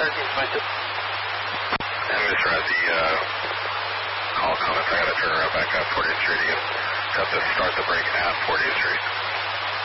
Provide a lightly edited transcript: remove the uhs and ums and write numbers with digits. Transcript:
And Mr. Razzie, call comments. I got to turn around back up 40th Street again. Got to start the break at 40th Street.